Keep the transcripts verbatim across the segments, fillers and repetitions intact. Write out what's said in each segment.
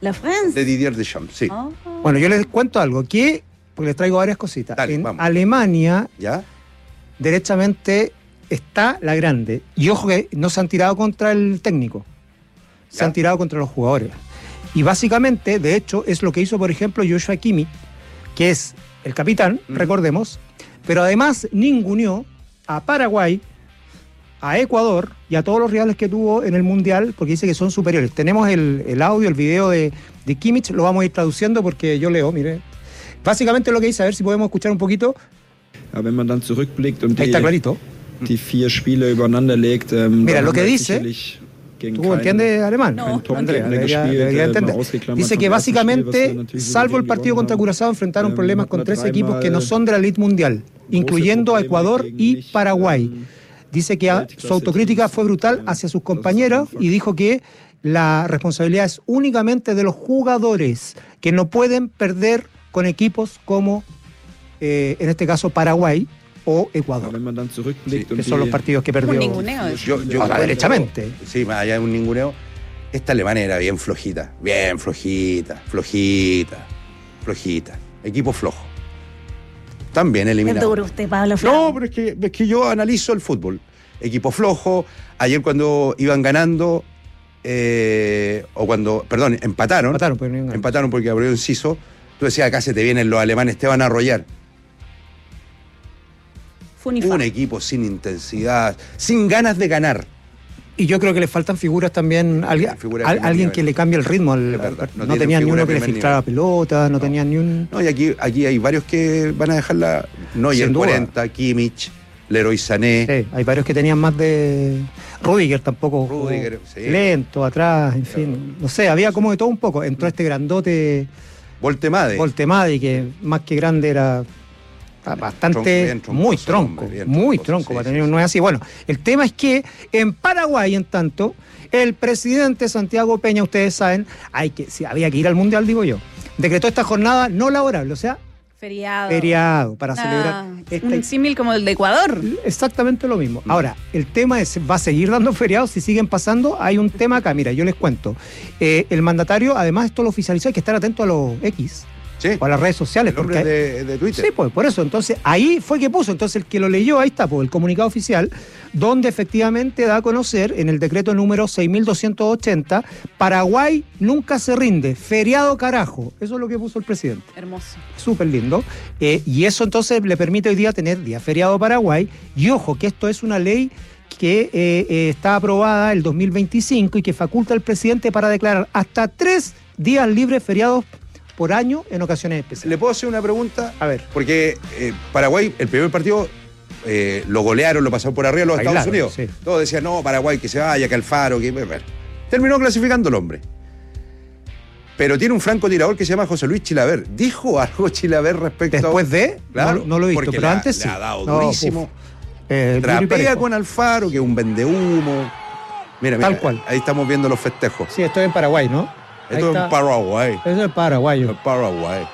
La France. De Didier Deschamps, sí. Oh. Bueno, yo les cuento algo, que, porque les traigo varias cositas. Dale, en vamos. Alemania, ¿Ya? derechamente, está la grande. Y ojo que no se han tirado contra el técnico, se ¿Ya? han tirado contra los jugadores. Y básicamente, de hecho, es lo que hizo, por ejemplo, Joshua Kimmich, que es el capitán, Mm. recordemos, pero además ninguneó a Paraguay, a Ecuador y a todos los rivales que tuvo en el Mundial, porque dice que son superiores. Tenemos el, el audio, el video de, de Kimmich, lo vamos a ir traduciendo porque yo leo, mire. Básicamente lo que dice, a ver si podemos escuchar un poquito. Aber wenn man dann zurückblickt und Ahí está die, clarito. die vier Spiele übereinander legt, ähm, Mira, dann lo haben que wir dice, sicherlich gegen ¿tú keinen- entiendes alemán? No, keinen no Andrea, Top-Gegner debería, gespielt, debería äh, entender. ausgeklammert Dice vom que ersten Spiel, was wir básicamente, natürlich salvo el souverän partido gewonnen contra haben, Curazao, enfrentaron ähm, problemas hat con man tres equipos que no dreimal son de la elite mundial, incluyendo a Ecuador y Paraguay. Dice que a- su autocrítica fue brutal hacia sus compañeros y dijo que la responsabilidad es únicamente de los jugadores, que no pueden perder con equipos como, eh, en este caso, Paraguay o Aber Ecuador, wenn man dann zurückblickt Sí, und que son los die- partidos que perdió. Un ninguneo. Yo, yo Ahora, derechamente. Sí, más allá de un ninguneo. Esta Alemania era bien flojita. Bien flojita, flojita, flojita. Equipo flojo. También Es eliminado. duro usted, Pablo No, Flau. pero es que, es que yo analizo el fútbol. Equipo flojo. Ayer cuando iban ganando, eh, o cuando, perdón, empataron. Empataron, pero no iban ganando. Empataron porque abrió inciso. Tú decías, acá se te vienen los alemanes, te van a arrollar. Funifa. Un equipo sin intensidad, sin ganas de ganar. Y yo creo que le faltan figuras también, alguien, Figuras de al- primer alguien nivel. que le cambie el ritmo. Al, Es verdad, no no tienen tenían ni figura uno de que le primer filtrara nivel. pelota, no, No. tenían ni un... No, y aquí, aquí hay varios que van a dejarla. Neuer Sin duda. cuarenta, Kimmich, Leroy Sané. Sí, hay varios que tenían más de... Rudiger tampoco. jugó Rudiger, sí. lento, atrás, en fin. No sé, había como de todo un poco. Entró este grandote Voltemade. Voltemadi, que más que grande era bastante, Tronco, bien troncoso muy el tronco, hombre, bien muy troncoso, tronco sí, para sí, tener un sí. nueve así. Bueno, el tema es que en Paraguay, en tanto, el presidente Santiago Peña, ustedes saben, hay que, si había que ir al Mundial, digo yo, decretó esta jornada no laborable, o sea, Feriado. feriado, para Ah, celebrar esta... un símil como el de Ecuador. Exactamente lo mismo. Ahora, el tema es, ¿va a seguir dando feriados si siguen pasando? Hay un tema acá, mira, yo les cuento. Eh, el mandatario, además, esto lo oficializó, hay que estar atento a los X Sí. o a las redes sociales. El hombre porque de, de Twitter. Sí, pues por eso. Entonces, ahí fue que puso. Entonces, el que lo leyó, ahí está, pues el comunicado oficial, donde efectivamente da a conocer en el decreto número seis mil doscientos ochenta, Paraguay nunca se rinde, feriado carajo. Eso es lo que puso el presidente. Hermoso. Súper lindo. Eh, y eso entonces le permite hoy día tener día feriado Paraguay. Y ojo, que esto es una ley que eh, eh, está aprobada el dos mil veinticinco y que faculta al presidente para declarar hasta tres días libres feriados por año en ocasiones especiales. ¿Le puedo hacer una pregunta? A ver. Porque eh, Paraguay, el primer partido, eh, lo golearon, lo pasaron por arriba los Bailaron, Estados Unidos. sí. Todos decían, no, Paraguay, que se vaya, que Alfaro, que... Bueno, terminó clasificando el hombre. Pero tiene un francotirador que se llama José Luis Chilaver. ¿Dijo algo Chilaver respecto Después a...? de, Claro, no, no lo he visto, porque pero le ha- antes le sí. ha dado No, durísimo. uf. Eh, duro y Trapea parejo. con Alfaro, que es un vendehumo. Mira, mira, Tal cual. ahí estamos viendo los festejos. Sí, estoy en Paraguay, ¿no? Ahí Esto es está. en Paraguay. Eso es paraguayo. En Paraguay.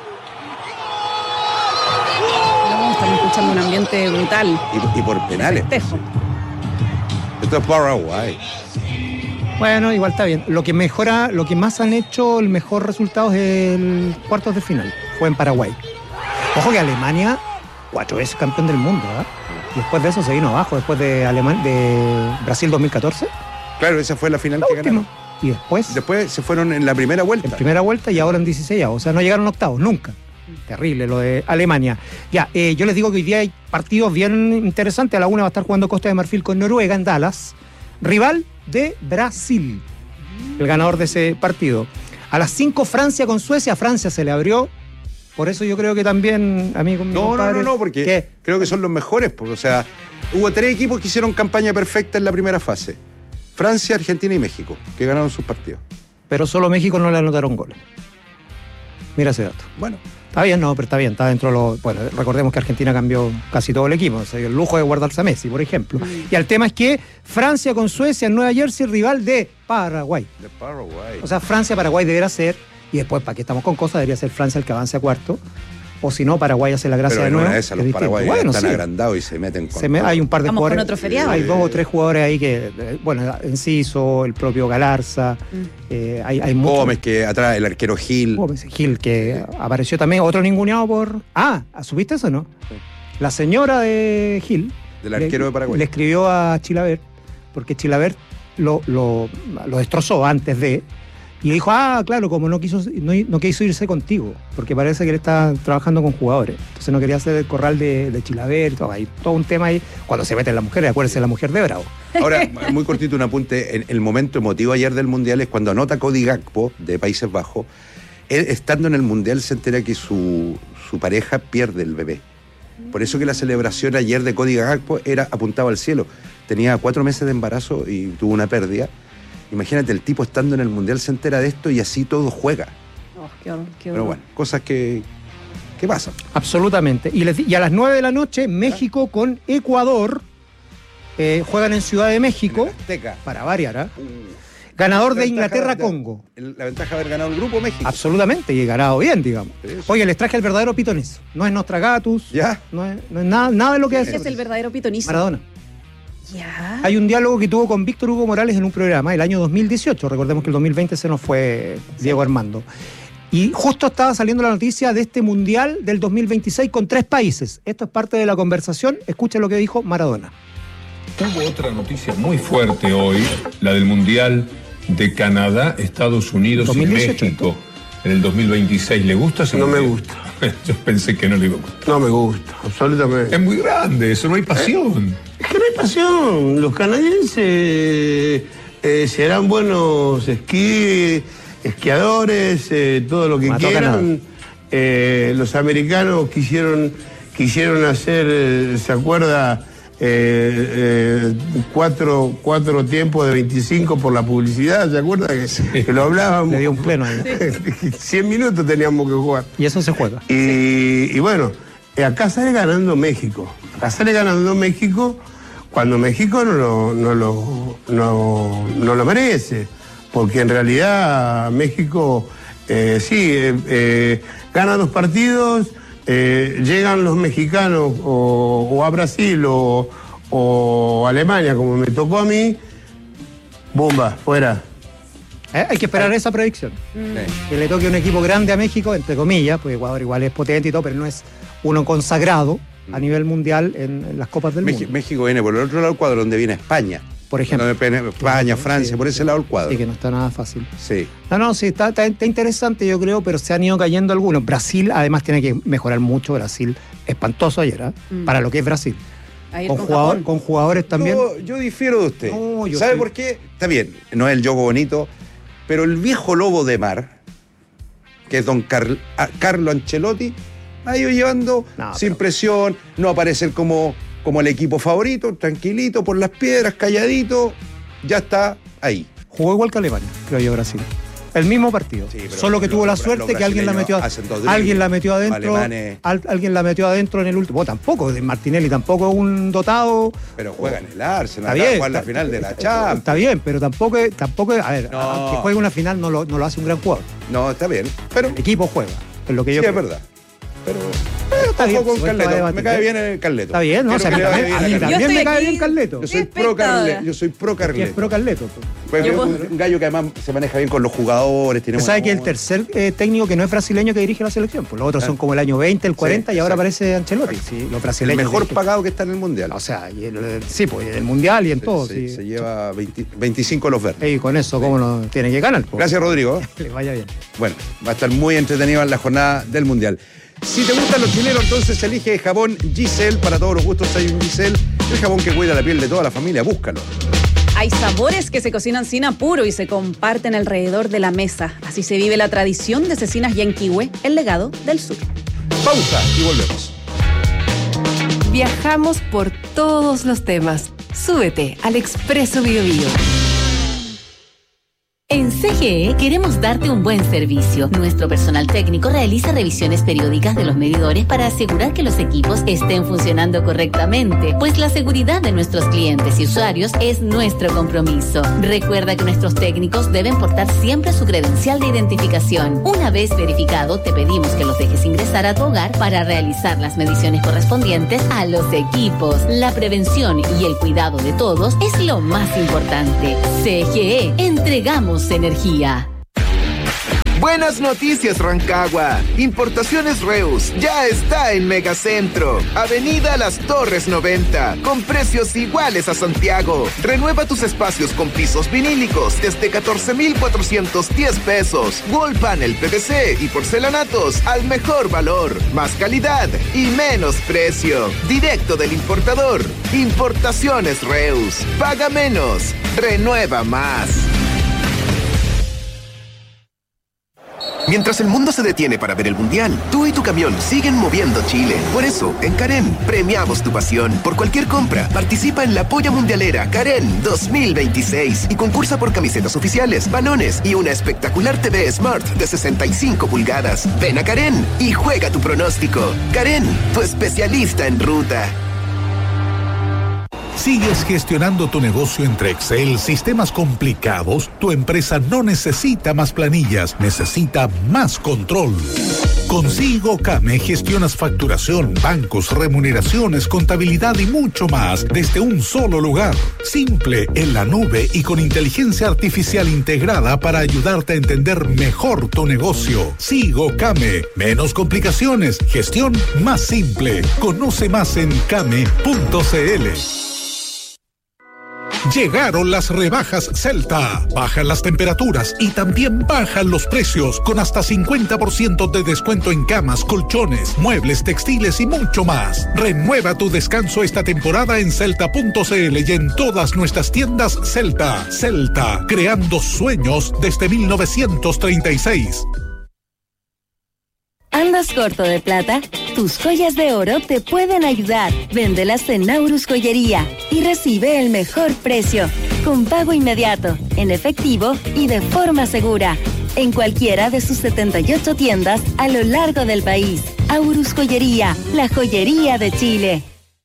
No, estamos escuchando un ambiente brutal. Y, y por penales. Festejo. Esto es Paraguay. Bueno, igual está bien. Lo que mejora, lo que más han hecho el mejor resultado es el cuartos de final. Fue en Paraguay. Ojo que Alemania, cuatro veces campeón del mundo, ¿ah? Y después de eso se vino abajo, después de Aleman de Brasil dos mil catorce. Claro, esa fue la final La que última. ganaron. Y después, Después se fueron en la primera vuelta. en primera vuelta y ahora en dieciséis. O sea, no llegaron a octavos, nunca. Terrible lo de Alemania. Ya, eh, yo les digo que hoy día hay partidos bien interesantes. A la una va a estar jugando Costa de Marfil con Noruega en Dallas. Rival de Brasil, el ganador de ese partido. A las cinco Francia con Suecia. Francia se le abrió. Por eso yo creo que también, amigo mi No, no, compadre, no, no, porque ¿qué? creo que son los mejores. Porque, o sea, hubo tres equipos que hicieron campaña perfecta en la primera fase. Francia, Argentina y México, que ganaron sus partidos. Pero solo México no le anotaron goles. Mira ese dato. Bueno, Está bien, no, pero está bien, está dentro de los... Bueno, recordemos que Argentina cambió casi todo el equipo, o sea, el lujo de guardarse a Messi, por ejemplo. Y el tema es que Francia con Suecia en Nueva Jersey, rival de Paraguay. de Paraguay. O sea, Francia-Paraguay deberá ser, y después, para que estamos con cosas, debería ser Francia el que avance a cuarto, o si no, Paraguay hace la gracia Pero de en nuevo. una de esas es los distinto. paraguayos Bueno, están sí. agrandados y se meten con Se me- todo. hay un par de Vamos con jugadores. otro feriado. Hay dos o tres jugadores ahí que, eh, bueno, Enciso, el propio Galarza, eh, hay, hay muchos. Gómez, que atrás, el arquero Gil. Gómez, Gil, que apareció también, otro ninguneado por. Ah, ¿supiste eso o no? La señora de Gil. Del arquero le, de Paraguay. Le escribió a Chilavert, porque Chilavert lo, lo, lo destrozó antes de. Y le dijo, ah, claro, como no quiso, no, no quiso irse contigo, porque parece que él está trabajando con jugadores. Entonces no quería hacer el corral de, de Chilavert, todo, hay todo un tema ahí. Cuando se meten las mujeres, acuérdense, la mujer de Bravo. Ahora, muy cortito un apunte. En el momento emotivo ayer del Mundial es cuando anota Cody Gakpo, de Países Bajos. Él, estando en el Mundial, se entera que su, su pareja pierde el bebé. Por eso que la celebración ayer de Cody Gakpo era apuntado al cielo. Tenía cuatro meses de embarazo y tuvo una pérdida. Imagínate, el tipo estando en el Mundial se entera de esto y así todo juega. Oh, qué horror, qué Pero horror. bueno, cosas que, que pasan. Absolutamente. Y, les di- y a las nueve de la noche, México con Ecuador eh, juegan en Ciudad de México, Azteca. para variar, ¿ah? Ganador de La ventaja Inglaterra-Congo. de- La ventaja de haber ganado el grupo México. Absolutamente, y ganado bien, digamos. Eso. Oye, les traje el verdadero pitones. No es Nostragatus, ¿Ya? no es, no es nada, nada de lo que Ese es es el verdadero pitonizo. Maradona. Ya. Hay un diálogo que tuvo con Víctor Hugo Morales en un programa el año dos mil dieciocho. Recordemos que el dos mil veinte se nos fue Diego Armando. Y justo estaba saliendo la noticia de este Mundial del dos mil veintiséis con tres países. Esto es parte de la conversación. Escuchen lo que dijo Maradona. Hubo otra noticia muy fuerte hoy, la del Mundial de Canadá, Estados Unidos dos mil dieciocho, y México en el dos mil veintiséis. ¿Le gusta ese No me mundial? gusta. Yo pensé que no le iba a gustar. No me gusta, absolutamente. Es muy grande, eso no hay pasión. Es que no hay pasión. Los canadienses eh, serán buenos esquí, esquiadores, eh, todo lo que Mató quieran. Eh, los americanos quisieron, quisieron hacer, eh, ¿se acuerda? Eh, eh, cuatro, cuatro tiempos de veinticinco por la publicidad, ¿se acuerda? Que, que lo hablábamos. Le dio un pleno ahí. cien minutos teníamos que jugar. Y eso se juega. Y, y bueno, eh, acá sale ganando México. Acá sale ganando México cuando México no lo, no lo, no, no lo merece. Porque en realidad México, eh, sí, eh, eh, gana dos partidos, eh, llegan los mexicanos o, o a Brasil o, o Alemania, como me tocó a mí, bomba, fuera. Eh, Hay que esperar esa predicción. Que le toque un equipo grande a México, entre comillas, porque Ecuador igual es potente y todo, pero no es uno consagrado a nivel mundial en, en las Copas del México, Mundo. México viene por el otro lado del cuadro, donde viene España. Por ejemplo. Donde viene España, Francia, Sí, por ese lado del cuadro. Sí, que no está nada fácil. Sí. No, no, sí, está, está- está interesante, yo creo, pero se han ido cayendo algunos. Brasil, además, tiene que mejorar mucho. Brasil, espantoso ayer, ¿ah? Mm. Para lo que es Brasil. Ahí Con, con jugador- Japón. con jugadores también. Yo, yo difiero de usted. No, yo ¿Sabe estoy- por qué? Está bien, no es el yogo bonito, pero el viejo lobo de mar, que es don Carl- a- Carlo Ancelotti, ha ido llevando No, sin pero- presión, no aparecer como, como el equipo favorito, tranquilito, por las piedras, calladito, ya está ahí. Jugó igual que Alemania, creo yo, Brasil. El mismo partido. Sí, pero Solo que los- tuvo la los suerte que alguien la metió, brasileños hacen dos dribles. alguien la metió adentro. Alemanes. al- alguien la metió adentro en el último. Bueno, tampoco, de Martinelli tampoco es un dotado. Pero juega en el Arsenal, Está acá bien. juega en la está- final de la está- Champions. Está bien, pero tampoco, es- tampoco es- a ver, No. aunque juegue una final no lo, no lo hace un gran jugador. No, está bien, pero El equipo juega, es lo que sí, yo es creo. verdad. Pero, Pero está bien, ojo con suelta la Carleto, debate, me cae ¿eh? bien el Carleto. Está bien, ¿no? Quiero O sea, que a mí le vaya también, bien a mí Carleto. también Yo me estoy cae aquí. bien Carleto. Yo soy Qué pro espectadora. Carleto. Yo soy pro Que es Carleto. pro Carleto. pues. Pues, Yo un, puedo- un gallo que además se maneja bien con los jugadores. Tiene Usted sabe buena que el onda. tercer eh, técnico que no es brasileño que dirige la selección, pues los otros Ah. son como el año veinte, el cuarenta y ahora exacto. aparece Ancelotti. Sí, los El brasileños. mejor dirigen. pagado que está en el Mundial. O sea, y el- el- sí, pues en el mundial y en Se- todo. se, sí. se lleva veinte, veinticinco los verdes. Y con eso, ¿cómo no tiene que ganar? pues? Gracias, Rodrigo. Que le vaya bien. Bueno, va a estar muy entretenido en la jornada del Mundial. Si te gustan los chilenos, entonces elige jabón Giselle. Para todos los gustos hay un Giselle. El jabón que cuida la piel de toda la familia. Búscalo. Hay sabores que se cocinan sin apuro y se comparten alrededor de la mesa. Así se vive la tradición de Cecinas Yanquihue, el legado del sur. Pausa y volvemos. Viajamos por todos los temas. Súbete al Expreso Bio Bio. En C G E queremos darte un buen servicio. Nuestro personal técnico realiza revisiones periódicas de los medidores para asegurar que los equipos estén funcionando correctamente, pues la seguridad de nuestros clientes y usuarios es nuestro compromiso. Recuerda que nuestros técnicos deben portar siempre su credencial de identificación. Una vez verificado, te pedimos que los dejes ingresar a tu hogar para realizar las mediciones correspondientes a los equipos. La prevención y el cuidado de todos es lo más importante. C G E, entregamos energía. Buenas noticias, Rancagua. Importaciones Reus ya está en Megacentro, Avenida Las Torres noventa, con precios iguales a Santiago. Renueva tus espacios con pisos vinílicos desde catorce mil cuatrocientos diez pesos. Wall panel P V C y porcelanatos al mejor valor, más calidad y menos precio. Directo del importador. Importaciones Reus. Paga menos, renueva más. Mientras el mundo se detiene para ver el Mundial, tú y tu camión siguen moviendo Chile. Por eso, en Karen, premiamos tu pasión. Por cualquier compra, participa en la Polla Mundialera Karen dos mil veintiséis y concursa por camisetas oficiales, balones y una espectacular T V Smart de sesenta y cinco pulgadas. Ven a Karen y juega tu pronóstico. Karen, tu especialista en ruta. ¿Sigues gestionando tu negocio entre Excel, sistemas complicados? Tu empresa no necesita más planillas, necesita más control. Con SigoCame gestionas facturación, bancos, remuneraciones, contabilidad y mucho más desde un solo lugar. Simple, en la nube y con inteligencia artificial integrada para ayudarte a entender mejor tu negocio. SigoCame. Menos complicaciones, gestión más simple. Conoce más en came punto c l. Llegaron las rebajas Celta. Bajan las temperaturas y también bajan los precios con hasta cincuenta por ciento de descuento en camas, colchones, muebles, textiles y mucho más. Renueva tu descanso esta temporada en celta punto c l y en todas nuestras tiendas Celta. Celta, creando sueños desde mil novecientos treinta y seis. ¿Andas corto de plata? Tus joyas de oro te pueden ayudar. Véndelas en Naurus Joyería y recibe el mejor precio, con pago inmediato, en efectivo y de forma segura. En cualquiera de sus setenta y ocho tiendas a lo largo del país. Aurus Joyería, la joyería de Chile.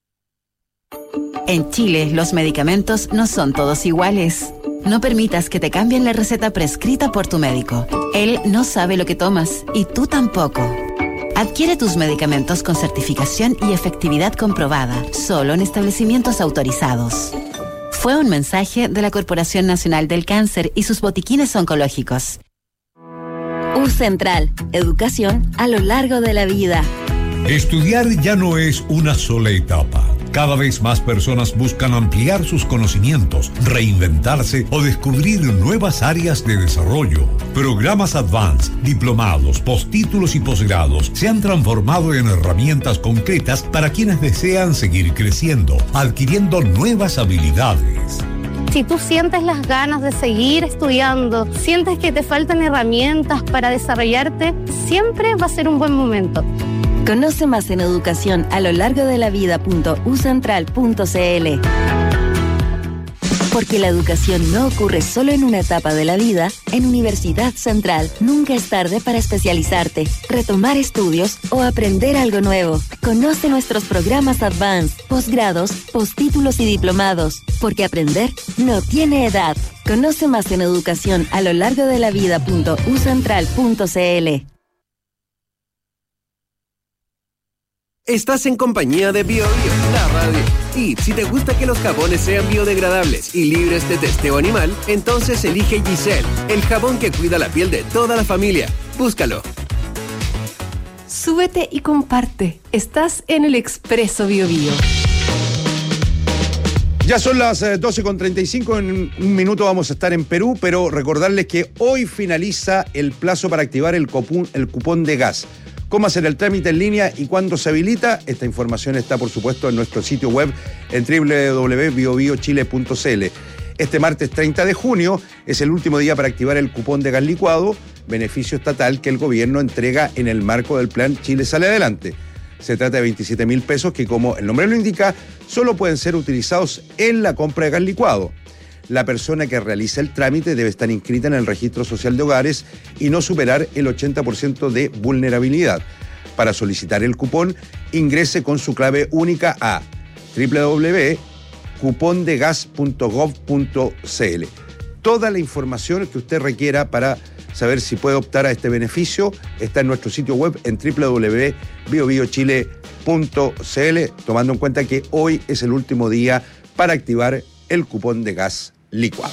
En Chile, los medicamentos no son todos iguales. No permitas que te cambien la receta prescrita por tu médico. Él no sabe lo que tomas y tú tampoco. Adquiere tus medicamentos con certificación y efectividad comprobada, solo en establecimientos autorizados. Fue un mensaje de la Corporación Nacional del Cáncer y sus botiquines oncológicos. U Central, educación a lo largo de la vida. Estudiar ya no es una sola etapa. Cada vez más personas buscan ampliar sus conocimientos, reinventarse o descubrir nuevas áreas de desarrollo. Programas Advanced, diplomados, postítulos y posgrados se han transformado en herramientas concretas para quienes desean seguir creciendo, adquiriendo nuevas habilidades. Si tú sientes las ganas de seguir estudiando, sientes que te faltan herramientas para desarrollarte, siempre va a ser un buen momento. Conoce más en educación a lo largo de la vida punto u central punto c l. Porque la educación no ocurre solo en una etapa de la vida, en Universidad Central nunca es tarde para especializarte, retomar estudios o aprender algo nuevo. Conoce nuestros programas Advanced, posgrados, postítulos y diplomados, porque aprender no tiene edad. Conoce más en educación a lo largo de la vida punto u central punto c l. Estás en compañía de BioBio, la radio. Y si te gusta que los jabones sean biodegradables y libres de testeo animal, entonces elige Giselle, el jabón que cuida la piel de toda la familia. Búscalo. Súbete y comparte. Estás en el Expreso BioBio. Ya son las eh, doce con treinta y cinco, en un minuto vamos a estar en Perú, pero recordarles que hoy finaliza el plazo para activar el cupón, el cupón de gas. Cómo hacer el trámite en línea y cuándo se habilita. Esta información está, por supuesto, en nuestro sitio web en doble u doble u doble u punto bio bio chile punto c l. Este martes treinta de junio es el último día para activar el cupón de gas licuado, beneficio estatal que el gobierno entrega en el marco del plan Chile Sale Adelante. Se trata de veintisiete mil pesos que, como el nombre lo indica, solo pueden ser utilizados en la compra de gas licuado. la persona que realiza el trámite debe estar inscrita en el registro social de hogares y no superar el ochenta por ciento de vulnerabilidad. Para solicitar el cupón, ingrese con su clave única a doble u doble u doble u punto cupón de gas punto gov punto c l. Toda la información que usted requiera para saber si puede optar a este beneficio está en nuestro sitio web en doble u doble u doble u punto bio bio chile punto c l, tomando en cuenta que hoy es el último día para activar el cupón de gas licuado.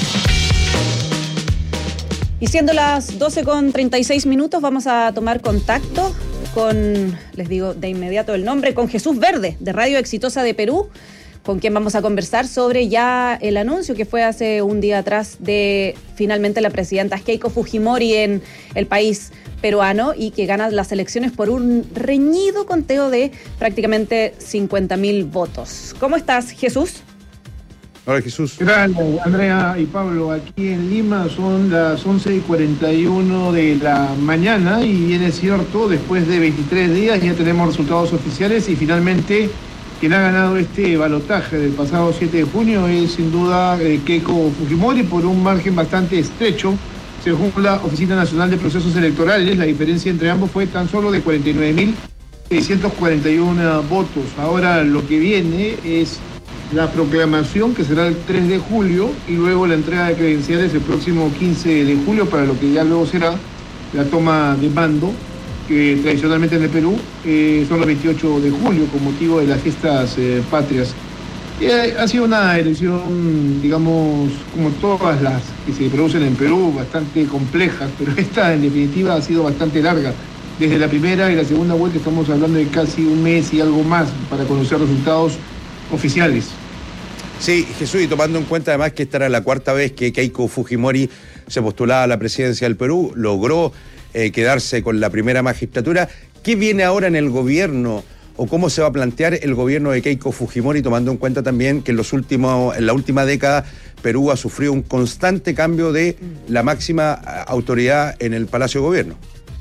Y siendo las doce con treinta y seis minutos, vamos a tomar contacto con, les digo de inmediato el nombre, con Jesús Verde, de Radio Exitosa de Perú, con quien vamos a conversar sobre ya el anuncio que fue hace un día atrás de finalmente la presidenta Keiko Fujimori en el país peruano y que gana las elecciones por un reñido conteo de prácticamente cincuenta mil votos. ¿Cómo estás, Jesús? Hola, Jesús. ¿Qué tal, Andrea y Pablo? Aquí en Lima son las once y cuarenta y uno de la mañana y bien es cierto, después de veintitrés días ya tenemos resultados oficiales y finalmente quien ha ganado este balotaje del pasado siete de junio es sin duda eh, Keiko Fujimori por un margen bastante estrecho. Según la Oficina Nacional de Procesos Electorales, la diferencia entre ambos fue tan solo de cuarenta y nueve mil seiscientos cuarenta y uno votos. Ahora lo que viene es la proclamación, que será el tres de julio, y luego la entrega de credenciales el próximo quince de julio, para lo que ya luego será la toma de mando, que tradicionalmente en el Perú eh, son los veintiocho de julio, con motivo de las fiestas eh, patrias. Eh, ha sido una elección, digamos, como todas las que se producen en Perú, bastante compleja, pero esta en definitiva ha sido bastante larga. Desde la primera y la segunda vuelta estamos hablando de casi un mes y algo más para conocer resultados oficiales. Sí, Jesús, y tomando en cuenta además que esta era la cuarta vez que Keiko Fujimori se postulaba a la presidencia del Perú, logró eh, quedarse con la primera magistratura. ¿Qué viene ahora en el gobierno o cómo se va a plantear el gobierno de Keiko Fujimori, tomando en cuenta también que en los últimos, en la última década Perú ha sufrido un constante cambio de la máxima autoridad en el Palacio de Gobierno?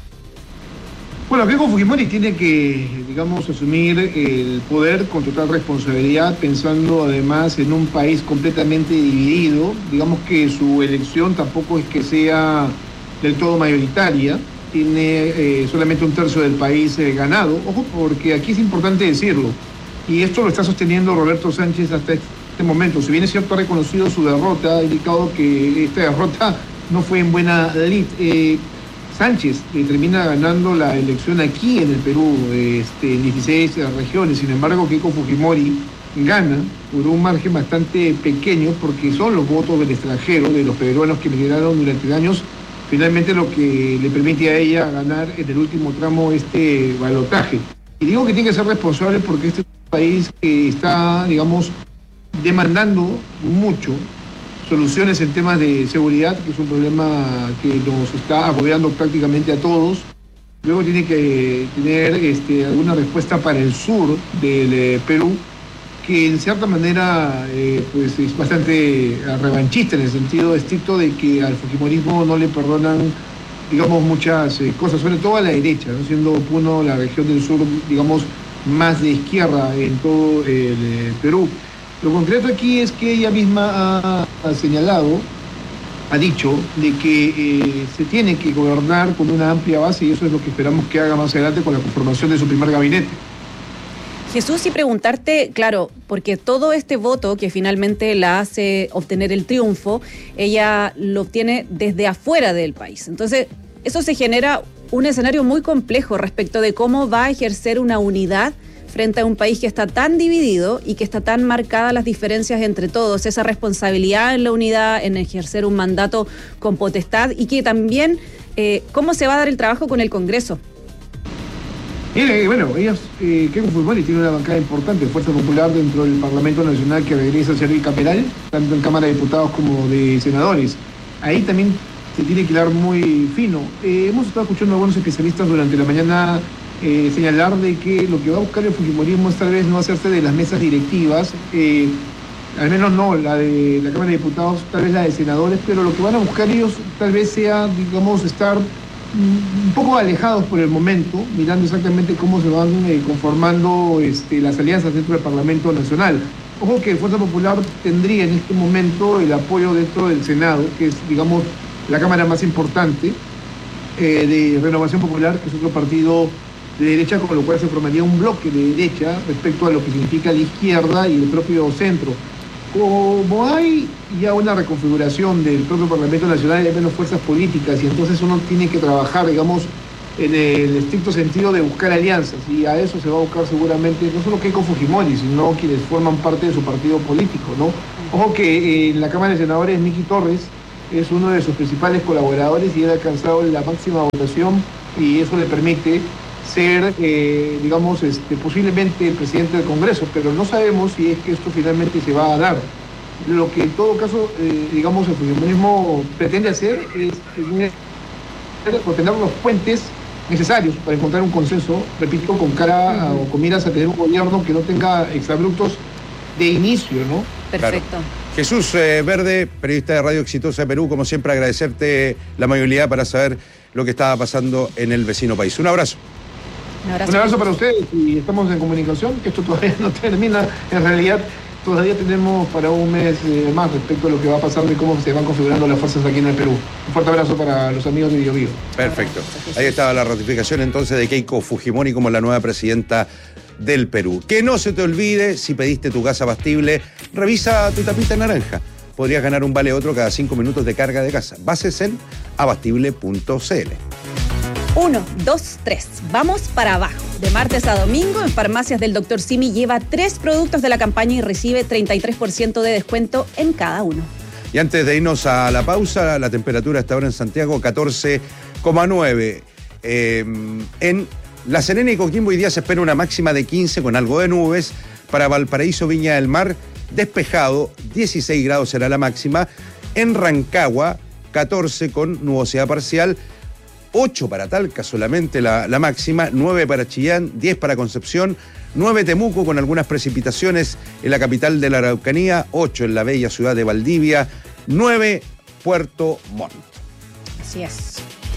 Bueno, Keiko Fujimori tiene que, digamos, asumir el poder con total responsabilidad, pensando además en un país completamente dividido. Digamos que su elección tampoco es que sea del todo mayoritaria, tiene eh, solamente un tercio del país eh, ganado. Ojo, porque aquí es importante decirlo, y esto lo está sosteniendo Roberto Sánchez hasta este momento. Si bien es cierto, ha reconocido su derrota, ha indicado que esta derrota no fue en buena lid. Eh, Sánchez eh, termina ganando la elección aquí en el Perú, este, en dieciséis regiones. Sin embargo, Keiko Fujimori gana por un margen bastante pequeño, porque son los votos del extranjero, de los peruanos que migraron durante años, finalmente lo que le permite a ella ganar en el último tramo este balotaje. Y digo que tiene que ser responsable porque este es un país que está, digamos, demandando mucho soluciones en temas de seguridad, que es un problema que nos está agobiando prácticamente a todos. Luego tiene que tener este, alguna respuesta para el sur del eh, Perú, que en cierta manera eh, pues es bastante revanchista en el sentido estricto de que al fujimorismo no le perdonan, digamos, muchas eh, cosas, sobre todo a la derecha, ¿no? Siendo Puno la región del sur, digamos, más de izquierda en todo el eh, Perú. Lo concreto aquí es que ella misma ha, ha señalado, ha dicho, de que eh, se tiene que gobernar con una amplia base, y eso es lo que esperamos que haga más adelante con la conformación de su primer gabinete. Jesús, y preguntarte, claro, porque todo este voto que finalmente la hace obtener el triunfo, ella lo obtiene desde afuera del país. Entonces, eso se genera un escenario muy complejo respecto de cómo va a ejercer una unidad frente a un país que está tan dividido y que está tan marcadas las diferencias entre todos, esa responsabilidad en la unidad, en ejercer un mandato con potestad, y que también, eh, ¿cómo se va a dar el trabajo con el Congreso? Eh, bueno, ellos, eh, Keiko Fujimori tiene una bancada importante, Fuerza Popular, dentro del Parlamento Nacional, que regresa a ser bicameral, tanto en Cámara de Diputados como de Senadores. Ahí también se tiene que hilar muy fino. Eh, hemos estado escuchando a algunos especialistas durante la mañana eh, señalar de que lo que va a buscar el fujimorismo es tal vez no hacerse de las mesas directivas, eh, al menos no la de la Cámara de Diputados, tal vez la de Senadores, pero lo que van a buscar ellos tal vez sea, digamos, estar un poco alejados por el momento, mirando exactamente cómo se van eh, conformando este, las alianzas dentro del Parlamento Nacional. Ojo que Fuerza Popular tendría en este momento el apoyo dentro del Senado, que es, digamos, la Cámara más importante eh, de Renovación Popular, que es otro partido de derecha, con lo cual se formaría un bloque de derecha respecto a lo que significa la izquierda y el propio centro. Como hay ya una reconfiguración del propio Parlamento Nacional, hay menos fuerzas políticas, y entonces uno tiene que trabajar, digamos, en el estricto sentido de buscar alianzas, y a eso se va a buscar seguramente no solo Keiko Fujimori, sino quienes forman parte de su partido político, ¿no? Ojo que en la Cámara de Senadores Miki Torres es uno de sus principales colaboradores y él ha alcanzado la máxima votación, y eso le permite ser, eh, digamos, este, posiblemente el presidente del Congreso, pero no sabemos si es que esto finalmente se va a dar. Lo que en todo caso, eh, digamos, el fujimorismo pretende hacer es tener, o tener los puentes necesarios para encontrar un consenso, repito, con cara uh-huh. o con miras a tener un gobierno que no tenga exabruptos de inicio, ¿no? Perfecto. Claro. Jesús eh, Verde, periodista de Radio Exitosa de Perú, como siempre agradecerte la amabilidad para saber lo que estaba pasando en el vecino país. Un abrazo. Un abrazo, un abrazo para ustedes, y estamos en comunicación, que esto todavía no termina, en realidad todavía tenemos para un mes eh, más respecto a lo que va a pasar de cómo se van configurando las fuerzas aquí en el Perú. Un fuerte abrazo para los amigos de Bio Bio. Perfecto. Ahí estaba la ratificación entonces de Keiko Fujimori como la nueva presidenta del Perú. Que no se te olvide, si pediste tu gas abastible, revisa tu tapita naranja. Podrías ganar un vale otro cada cinco minutos de carga de gas. Bases en abastible punto c l. Uno, dos, tres. Vamos para abajo. De martes a domingo, en Farmacias del doctor Simi lleva tres productos de la campaña y recibe treinta y tres por ciento de descuento en cada uno. Y antes de irnos a la pausa, la temperatura hasta ahora en Santiago, catorce coma nueve. Eh, en La Serena y Coquimbo hoy día se espera una máxima de quince con algo de nubes. Para Valparaíso, Viña del Mar, despejado, dieciséis grados será la máxima. En Rancagua, catorce con nubosidad parcial. ocho para Talca solamente la, la máxima, nueve para Chillán, diez para Concepción, nueve Temuco con algunas precipitaciones en la capital de la Araucanía, ocho en la bella ciudad de Valdivia, nueve Puerto Montt. Así es.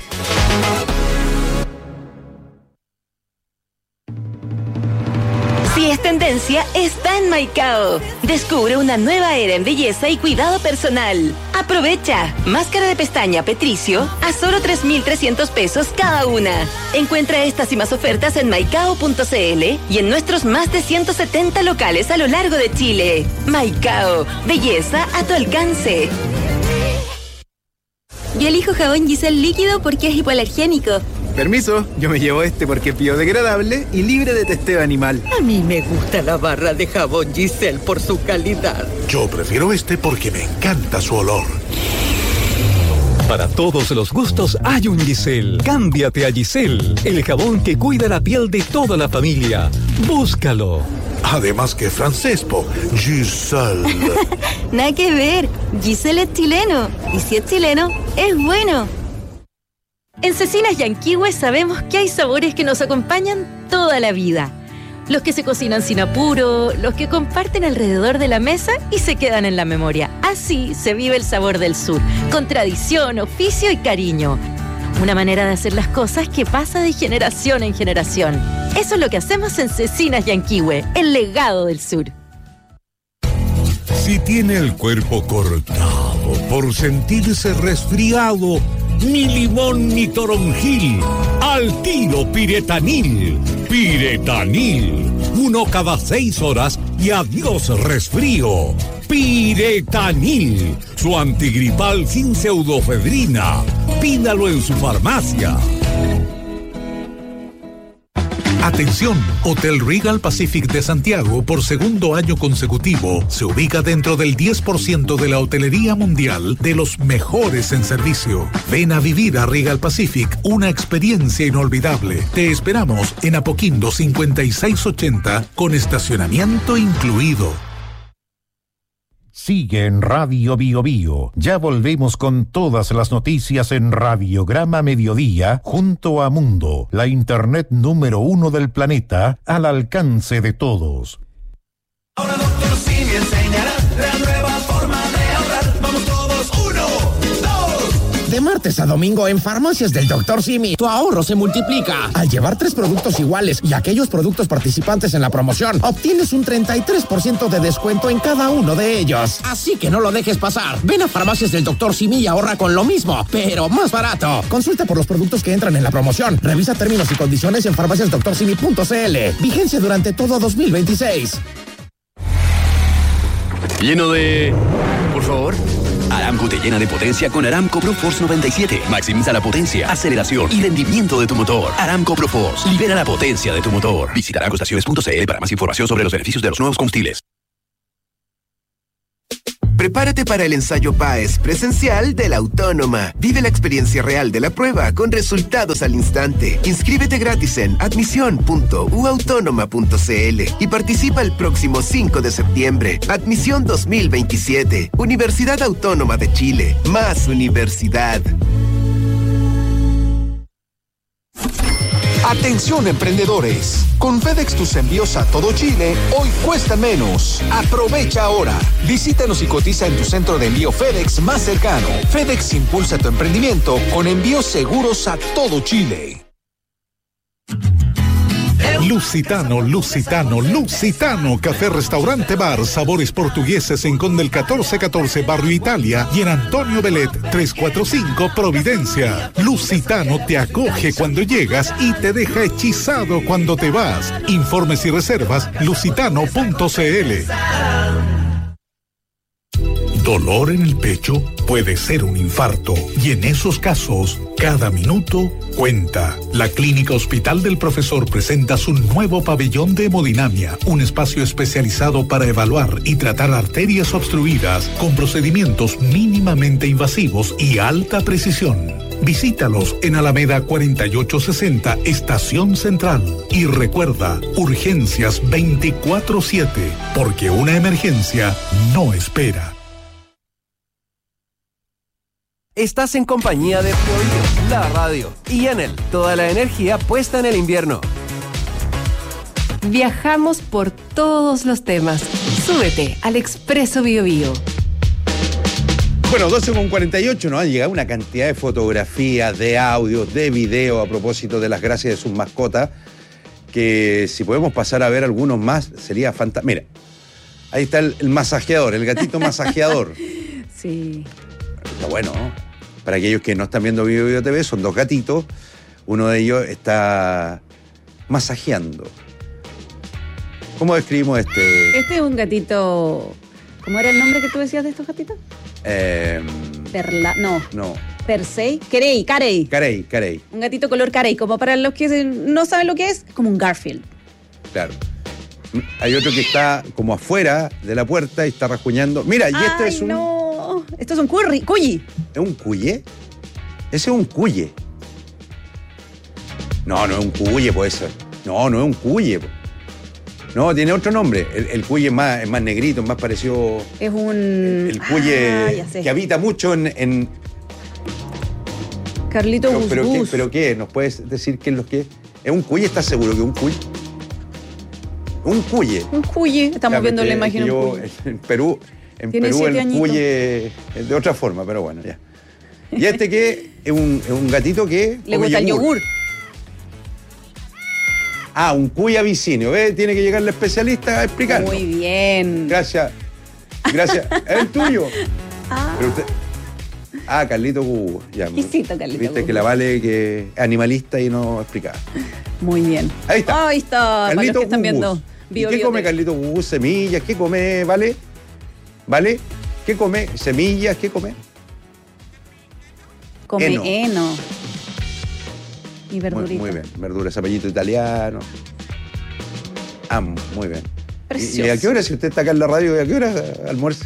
Si es tendencia, está en Maicao. Descubre una nueva era en belleza y cuidado personal. Aprovecha. Máscara de pestaña Petricio a solo tres mil trescientos pesos cada una. Encuentra estas y más ofertas en maicao punto c l y en nuestros más de ciento setenta locales a lo largo de Chile. Maicao. Belleza a tu alcance. Yo elijo jabón Giselle líquido porque es hipoalergénico. Permiso, yo me llevo este porque es biodegradable y libre de testeo animal. A mí me gusta la barra de jabón Giselle por su calidad. Yo prefiero este porque me encanta su olor. Para todos los gustos hay un Giselle. Cámbiate a Giselle, el jabón que cuida la piel de toda la familia. Búscalo. Además que francés, po. Giselle. Nada que ver. Giselle es chileno. Y si es chileno, es bueno. En Cecinas Yanquihue sabemos que hay sabores que nos acompañan toda la vida. Los que se cocinan sin apuro, los que comparten alrededor de la mesa y se quedan en la memoria. Así se vive el sabor del sur, con tradición, oficio y cariño. Una manera de hacer las cosas que pasa de generación en generación. Eso es lo que hacemos en Cecinas Yanquihue, el legado del sur. Si tiene el cuerpo cortado por sentirse resfriado, ni limón ni toronjil, al tiro Piretanil. Piretanil, uno cada seis horas y adiós resfrío. Piretanil, su antigripal sin pseudofedrina. Pídalo en su farmacia. Atención, Hotel Regal Pacific de Santiago, por segundo año consecutivo, se ubica dentro del diez por ciento de la hotelería mundial de los mejores en servicio. Ven a vivir a Regal Pacific una experiencia inolvidable. Te esperamos en Apoquindo cincuenta y seis ochenta con estacionamiento incluido. Sigue en Radio Bio Bio. Ya volvemos con todas las noticias en Radiograma Mediodía junto a Mundo, la internet número uno del planeta, al alcance de todos. Ahora doctor Simi enseñará la nueva forma de ahorrar. Vamos todos, uno, dos, De martes a domingo en Farmacias del doctor Simi, tu ahorro se multiplica. Al llevar tres productos iguales y aquellos productos participantes en la promoción, obtienes un treinta y tres por ciento de descuento en cada uno de ellos. Así que no lo dejes pasar. Ven a Farmacias del doctor Simi y ahorra con lo mismo, pero más barato. Consulta por los productos que entran en la promoción. Revisa términos y condiciones en farmacias doctor simi punto c l. Vigencia durante todo dos mil veintiséis. Lleno de... Por favor. Aramco te llena de potencia con Aramco ProForce noventa y siete. Maximiza la potencia, aceleración y rendimiento de tu motor. Aramco ProForce. Libera la potencia de tu motor. Visita aramco estaciones punto c l para más información sobre los beneficios de los nuevos combustibles. Prepárate para el ensayo P A E S presencial de la Autónoma. Vive la experiencia real de la prueba con resultados al instante. Inscríbete gratis en admisión punto u autónoma punto c l y participa el próximo cinco de septiembre. Admisión dos mil veintisiete. Universidad Autónoma de Chile. Más universidad. Atención emprendedores, con FedEx tus envíos a todo Chile hoy cuestan menos. Aprovecha ahora. Visítanos y cotiza en tu centro de envío FedEx más cercano. FedEx impulsa tu emprendimiento con envíos seguros a todo Chile. Lusitano, Lusitano, Lusitano, café, restaurante, bar, sabores portugueses en Condel catorce catorce, Barrio Italia y en Antonio Belet trescientos cuarenta y cinco, Providencia. Lusitano te acoge cuando llegas y te deja hechizado cuando te vas. Informes y reservas, lusitano punto c l. Dolor en el pecho puede ser un infarto y en esos casos, cada minuto cuenta. La Clínica Hospital del Profesor presenta su nuevo pabellón de hemodinamia, un espacio especializado para evaluar y tratar arterias obstruidas con procedimientos mínimamente invasivos y alta precisión. Visítalos en Alameda cuarenta y ocho sesenta, Estación Central. Y recuerda, urgencias veinticuatro siete, porque una emergencia no espera. Estás en compañía de Bio, la radio, y Enel, toda la energía puesta en el invierno. Viajamos por todos los temas. Súbete al Expreso Bio Bio. Bueno, doce con cuarenta y ocho, nos han llegado una cantidad de fotografías, de audios, de video a propósito de las gracias de sus mascotas, que si podemos pasar a ver algunos más, sería fantástico. Mira, ahí está el, el masajeador, el gatito masajeador. Sí. Está bueno, ¿no? Para aquellos que no están viendo Bio Bio T V, son dos gatitos. Uno de ellos está masajeando. ¿Cómo describimos este? Este es un gatito... ¿Cómo era el nombre que tú decías de estos gatitos? Eh, Perla... No. no. Persei. Carey, Carey. Carey, Carey. Un gatito color Carey. Como para los que no saben lo que es, como un Garfield. Claro. Hay otro que está como afuera de la puerta y está rasguñando. Mira, y este Ay, es un... no. Esto es un curry, cuyi. ¿Es un cuye? Ese es un cuye. No, no es un cuye, puede ser. No, no es un cuye. No, tiene otro nombre. El, el cuye es más, es más negrito, es más parecido... Es un... El, el cuye ah, ya sé. que habita mucho en... en... Carlito pero, Gus pero, Gus. ¿qué, ¿Pero qué? ¿Nos puedes decir qué es lo que es? ¿Es un cuye? ¿Estás seguro que es un cuye? Un cuye. Un cuye. Estamos ya, viendo la eh, imagen. Yo, un cuye. en Perú, en Tiene Perú el siete añitos. cuye es de otra forma, pero bueno, ya. ¿Y este qué? Es un, es un gatito que Le come gusta el yogur. Ah, un cuy abisinio. ¿Ves? Tiene que llegar el especialista a explicarlo. Muy bien. Gracias. Gracias. Es el tuyo. Ah. Pero usted... Ah, Carlito Cubo. Ya, Exquisito, Carlito Viste Cubo. que la Vale que es animalista y no explicaba. Muy bien. Ahí está. Ahí está. Para los Carlito que están Cubo. viendo. ¿Y Bio, qué Bio come T V. Carlito Cubo? Semillas. ¿Qué come, Vale? ¿Vale? ¿Qué come? Semillas. ¿Qué come? Come heno. heno. Y Muy, verdurita. muy bien. Verdura, zapallito italiano. Ah, muy bien. Precioso. ¿Y, y a qué hora, si usted está acá en la radio, a qué hora almuerza?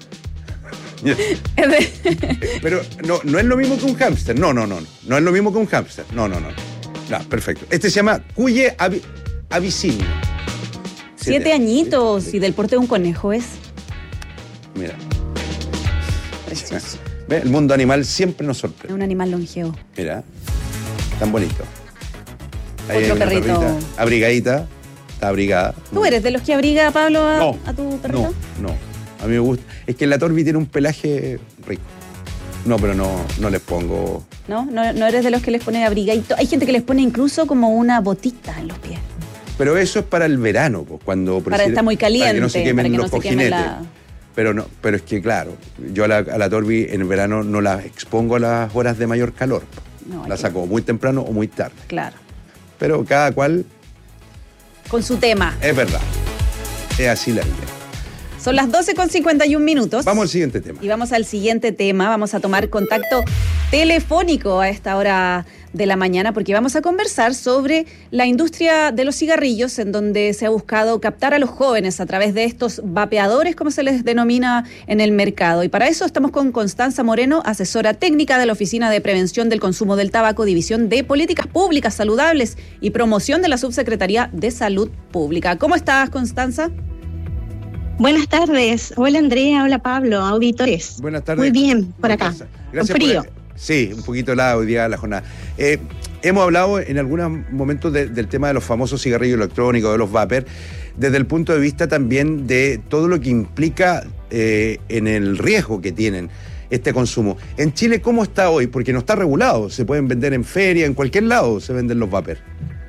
Pero no, no es lo mismo que un hámster. No, no, no. No es lo mismo que un hámster. No, no, no. No, perfecto. Este se llama cuye abi- abisinio. Siete añitos y del porte de un conejo es. Mira. Precioso. ¿Ve? El mundo animal siempre nos sorprende. Es un animal longevo. Mira. Tan bonito. Otro hay una perrito. perrita abrigadita. Está abrigada. ¿Tú eres de los que abriga, Pablo, a, No, a tu perrito? No, no. A mí me gusta. Es que la Torbi tiene un pelaje rico. No, pero no, no les pongo... ¿No? ¿No? ¿No eres de los que les pone abrigadito? Hay gente que les pone incluso como una botita en los pies. Pero eso es para el verano, pues, cuando... Para estar muy caliente, para que no se quemen para que no los se queme cojinetes. la... Pero no, pero es que claro, yo a la, a la Torbi en el verano no la expongo a las horas de mayor calor. No, la que... saco muy temprano o muy tarde. Claro. Pero cada cual... Con su tema. Es verdad. Es así la vida. Son las doce con cincuenta y un minutos. Vamos al siguiente tema. Y vamos al siguiente tema. Vamos a tomar contacto telefónico a esta hora de la mañana porque vamos a conversar sobre la industria de los cigarrillos, en donde se ha buscado captar a los jóvenes a través de estos vapeadores, como se les denomina en el mercado. Y para eso estamos con Constanza Moreno, asesora técnica de la Oficina de Prevención del Consumo del Tabaco, División de Políticas Públicas Saludables y Promoción de la Subsecretaría de Salud Pública. ¿Cómo estás, Constanza? Buenas tardes. Hola, Andrea. Hola, Pablo. Auditores. Buenas tardes. Muy bien, por acá. Gracias. Con frío. Por, sí, un poquito helado hoy día la jornada. Eh, hemos hablado en algunos momentos de, del tema de los famosos cigarrillos electrónicos, de los vapers, desde el punto de vista también de todo lo que implica eh, en el riesgo que tienen este consumo. En Chile, ¿cómo está hoy? Porque no está regulado. Se pueden vender en feria, en cualquier lado se venden los vapers.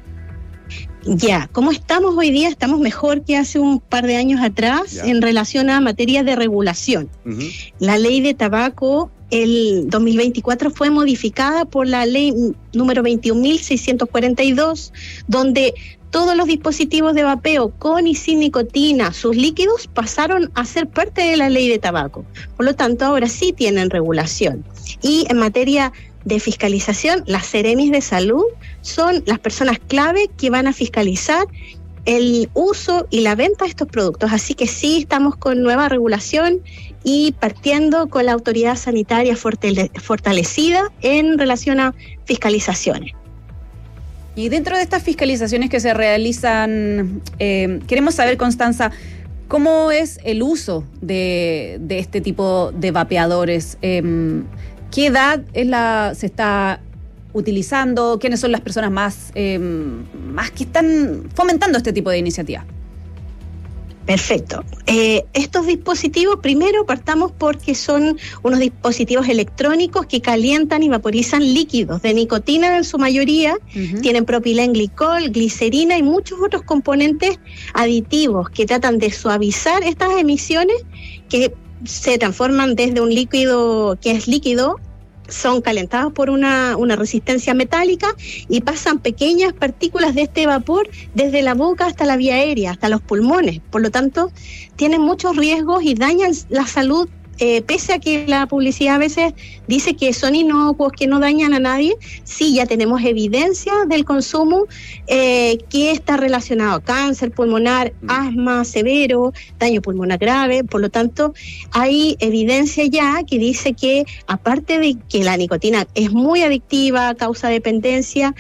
Ya, ¿cómo estamos hoy día? Estamos mejor que hace un par de años atrás ya. En relación a materia de regulación. Uh-huh. La ley de tabaco, el dos mil veinticuatro, fue modificada por la ley número veintiún mil seiscientos cuarenta y dos, donde todos los dispositivos de vapeo con y sin nicotina, sus líquidos, pasaron a ser parte de la ley de tabaco. Por lo tanto, ahora sí tienen regulación. Y en materia de fiscalización, las Seremis de Salud son las personas clave que van a fiscalizar el uso y la venta de estos productos. Así que sí, estamos con nueva regulación y partiendo con la autoridad sanitaria fortale- fortalecida en relación a fiscalizaciones. Y dentro de estas fiscalizaciones que se realizan, eh, queremos saber, Constanza, ¿cómo es el uso de, de este tipo de vapeadores? Eh, ¿Qué edad es la se está utilizando? ¿Quiénes son las personas más, eh, más que están fomentando este tipo de iniciativa? Perfecto. Eh, estos dispositivos, primero partamos porque son unos dispositivos electrónicos que calientan y vaporizan líquidos de nicotina en su mayoría. Uh-huh. Tienen propilenglicol, glicerina y muchos otros componentes aditivos que tratan de suavizar estas emisiones que se transforman desde un líquido que es líquido, son calentados por una, una resistencia metálica y pasan pequeñas partículas de este vapor desde la boca hasta la vía aérea, hasta los pulmones. Por lo tanto, tienen muchos riesgos y dañan la salud, eh, pese a que la publicidad a veces dice que son inocuos, que no dañan a nadie. Sí, ya tenemos evidencia del consumo eh, que está relacionado a cáncer pulmonar, mm. asma severo, daño pulmonar grave. Por lo tanto, hay evidencia ya que dice que, aparte de que la nicotina es muy adictiva, causa dependencia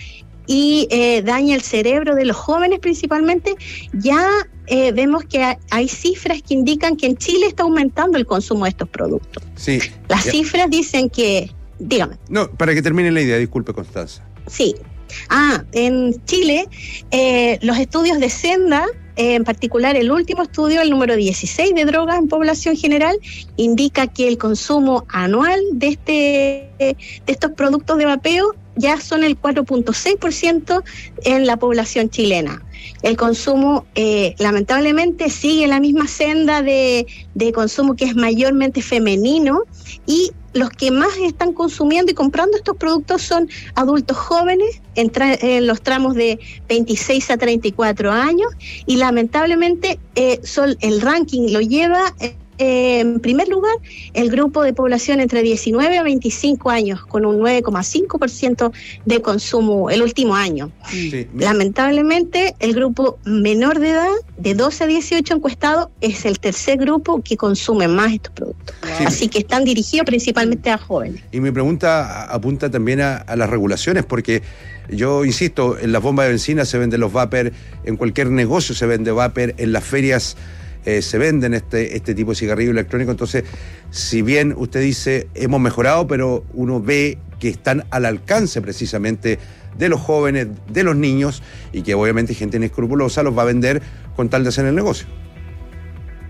y eh, daña el cerebro de los jóvenes principalmente, ya eh, vemos que hay cifras que indican que en Chile está aumentando el consumo de estos productos. Sí. Las ya. cifras dicen que... Dígame. No, para que termine la idea, disculpe, Constanza. Sí. Ah, en Chile, eh, los estudios de Senda, eh, en particular el último estudio, el número dieciséis de drogas en población general, indica que el consumo anual de, este, de estos productos de vapeo ya son el cuatro punto seis por ciento en la población chilena. El consumo, eh, lamentablemente, sigue la misma senda de, de consumo que es mayormente femenino, y los que más están consumiendo y comprando estos productos son adultos jóvenes en, tra- en los tramos de veintiséis a treinta y cuatro años, y lamentablemente eh, son, el ranking lo lleva eh, en primer lugar el grupo de población entre diecinueve a veinticinco años, con un nueve coma cinco por ciento de consumo el último año. Sí. Lamentablemente, el grupo menor de edad, de doce a dieciocho encuestado, es el tercer grupo que consume más estos productos. Sí. Así que están dirigidos principalmente a jóvenes. Y mi pregunta apunta también a, a las regulaciones, porque yo insisto, en las bombas de benzina se venden los vapers, en cualquier negocio se vende vapor, en las ferias Eh, se venden este, este tipo de cigarrillo electrónico. Entonces, si bien usted dice hemos mejorado, pero uno ve que están al alcance precisamente de los jóvenes, de los niños, y que obviamente gente inescrupulosa los va a vender con tal de hacer el negocio.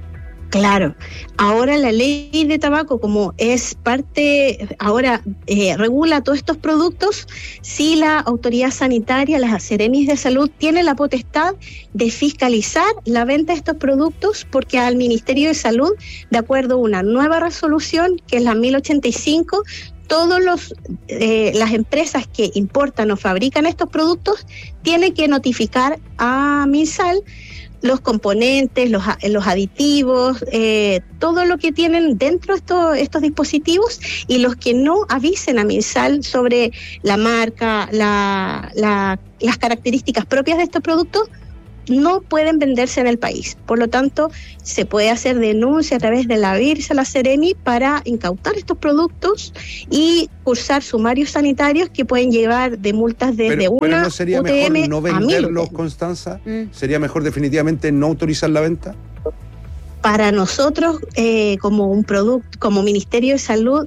Claro, ahora la ley de tabaco, como es parte, ahora eh, regula todos estos productos, si la autoridad sanitaria, las Seremis de Salud, tiene la potestad de fiscalizar la venta de estos productos, porque al Ministerio de Salud, de acuerdo a una nueva resolución, que es la mil ochenta y cinco, todos los eh, las empresas que importan o fabrican estos productos tienen que notificar a MinSal los componentes, los, los aditivos, eh, todo lo que tienen dentro de estos, estos dispositivos, y los que no avisen a MinSal sobre la marca, la, la, las características propias de estos productos, no pueden venderse en el país. Por lo tanto, se puede hacer denuncia a través de la B I R S a la Seremi para incautar estos productos y cursar sumarios sanitarios que pueden llevar de multas desde pero, una pero ¿no sería U T M mejor no a mil? venderlos, Constanza? Mm. ¿Sería mejor definitivamente no autorizar la venta? Para nosotros, eh, como un producto, como Ministerio de Salud,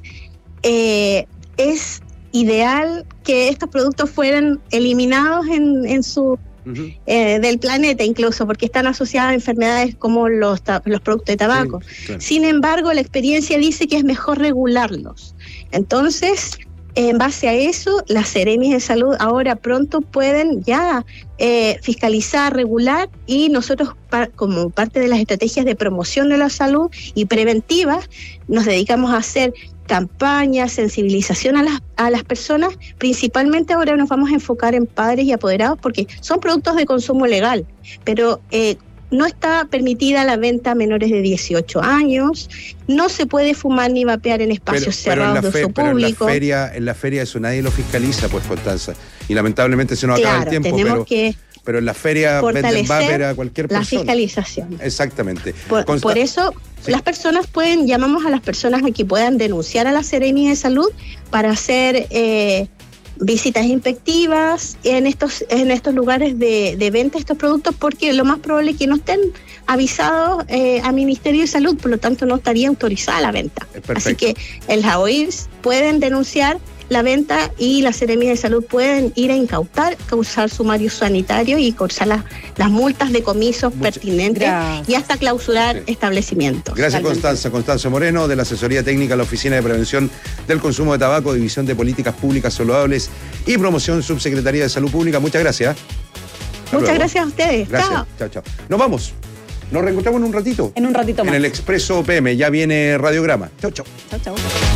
eh, es ideal que estos productos fueran eliminados en, en su Uh-huh. Eh, del planeta, incluso porque están asociadas a enfermedades como los, ta- los productos de tabaco. Sí, claro. Sin embargo, la experiencia dice que es mejor regularlos. Entonces, en base a eso, las Seremis de Salud ahora pronto pueden ya eh, fiscalizar, regular, y nosotros, pa- como parte de las estrategias de promoción de la salud y preventivas, nos dedicamos a hacer campañas, sensibilización a las, a las personas. Principalmente ahora nos vamos a enfocar en padres y apoderados, porque son productos de consumo legal, pero eh, no está permitida la venta a menores de dieciocho años, no se puede fumar ni vapear en espacios pero, pero cerrados en la de fe, uso pero público. En la, feria, en la feria eso nadie lo fiscaliza, pues, Constanza, y lamentablemente se nos claro, acaba el tiempo, tenemos pero, que pero en la feria venden vapor a cualquier persona. La fiscalización. Exactamente. Por, Consta- por eso sí. Las personas pueden, llamamos a las personas a que puedan denunciar a la Seremi de Salud para hacer eh, visitas inspectivas en estos en estos lugares de, de venta de estos productos, porque lo más probable es que no estén avisados eh, al Ministerio de Salud, por lo tanto no estaría autorizada la venta. Así que en las O I R S pueden denunciar la venta y las Seremi de Salud pueden ir a incautar, causar sumarios sanitarios y causar las, las multas de comisos Mucha, pertinentes gracias. Y hasta clausurar sí. establecimientos. Gracias, Realmente. Constanza. Constanza Moreno, de la Asesoría Técnica de la Oficina de Prevención del Consumo de Tabaco, División de Políticas Públicas Saludables y Promoción, Subsecretaría de Salud Pública. Muchas gracias. Hasta Muchas luego. gracias a ustedes. Gracias. Chao. Chao, chao. Nos vamos. Nos reencontramos en un ratito. En un ratito más. En el Expreso P M. Ya viene Radiograma. Chao, chao. Chao, chao.